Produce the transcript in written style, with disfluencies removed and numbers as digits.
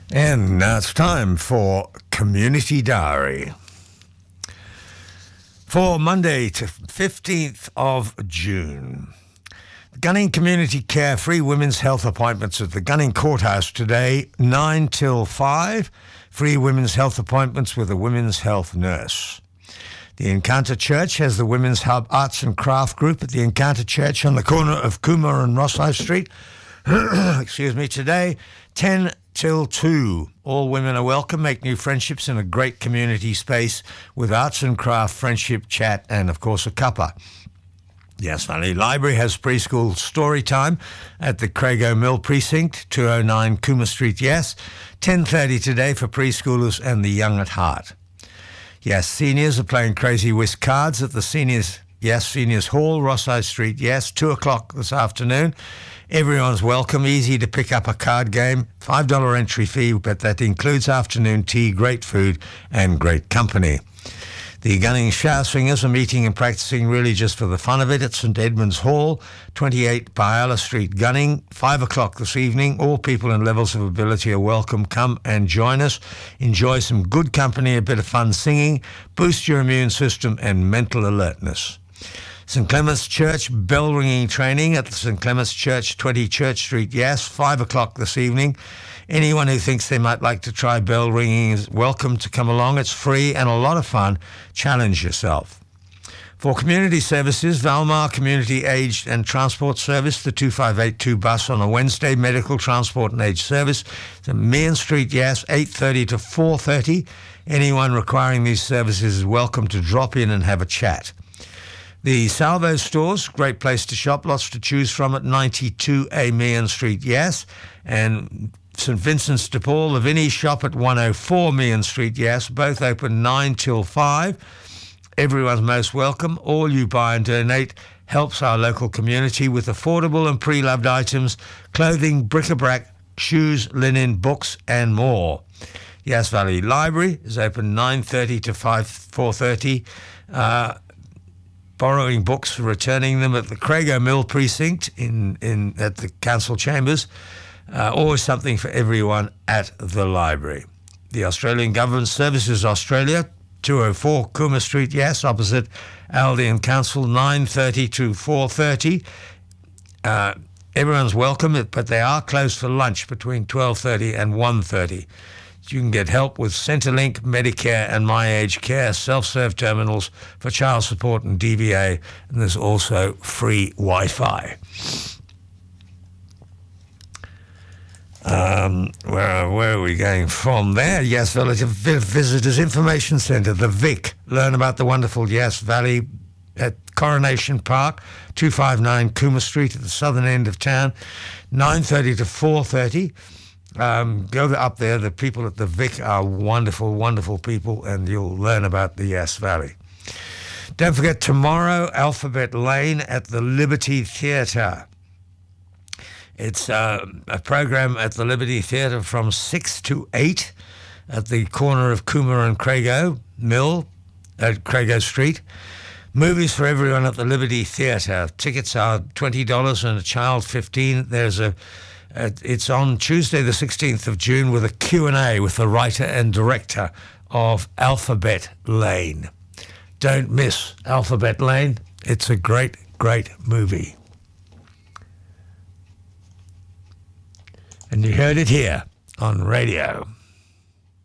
And now it's time for Community Diary. For Monday to 15th of June. Gunning Community Care free women's health appointments at the Gunning Courthouse today, 9 till 5. Free women's health appointments with a women's health nurse. The Encounter Church has the Women's Hub Arts and Craft Group at the Encounter Church on the corner of Coomera and Ross High Street. Excuse me, today, 10 till 2. All women are welcome. Make new friendships in a great community space with arts and craft, friendship, chat, and, of course, a cuppa. Yes Valley Library has preschool story time at the Crago Mill Precinct, 209 Cooma Street, yes. 10:30 today for preschoolers and the young at heart. Yes, seniors are playing Crazy Whisk cards at the Seniors Hall, Ross High Street, yes. 2 o'clock this afternoon. Everyone's welcome, easy to pick up a card game, $5 entry fee, but that includes afternoon tea, great food, and great company. The Gunning Shower Swingers are meeting and practicing really just for the fun of it at St Edmunds Hall, 28 Biala Street, Gunning, 5 o'clock this evening. All people and levels of ability are welcome. Come and join us. Enjoy some good company, a bit of fun singing, boost your immune system and mental alertness. St Clement's Church bell ringing training at the St Clement's Church, 20 Church Street, yes, 5 o'clock this evening. Anyone who thinks they might like to try bell ringing is welcome to come along. It's free and a lot of fun. Challenge yourself. For community services, Valmar Community Aged and Transport Service, the 2582 bus on a Wednesday, medical transport and age service. It's Meehan Street, yes, 8:30 to 4:30. Anyone requiring these services is welcome to drop in and have a chat. The Salvo stores, great place to shop, lots to choose from at 92A Meehan Street, yes. And St Vincent's de Paul, the Vinnie shop at 104 Meehan Street, yes. Both open 9 till 5. Everyone's most welcome. All you buy and donate helps our local community with affordable and pre-loved items, clothing, bric-a-brac, shoes, linen, books, and more. Yass Valley Library is open 9:30 to 4:30. Borrowing books, returning them at the Crago Mill Precinct at the Council Chambers. Always something for everyone at the library. The Australian Government Services Australia, 204 Cooma Street, yes, opposite Aldi and Council, 9:30 to 4:30. Everyone's welcome, but they are closed for lunch between 12:30 and 1:30. You can get help with Centrelink, Medicare and My Age Care, self-serve terminals for child support and DVA, and there's also free Wi-Fi. Where are we going from there? Yass Valley Visitors Information Centre, the VIC. Learn about the wonderful Yass Valley at Coronation Park, 259 Cooma Street at the southern end of town, 9:30 to 4:30. Go up there. The people at the VIC are wonderful, wonderful people, and you'll learn about the Yass Valley. Don't forget, tomorrow, Alphabet Lane at the Liberty Theatre. It's a program at the Liberty Theatre from 6 to 8 at the corner of Cooma and Crago Mill at Crago Street. Movies for everyone at the Liberty Theatre. Tickets are $20 and a child $15. It's on Tuesday the 16th of June with a Q&A with the writer and director of Alphabet Lane. Don't miss Alphabet Lane. It's a great, great movie. And you heard it here on radio.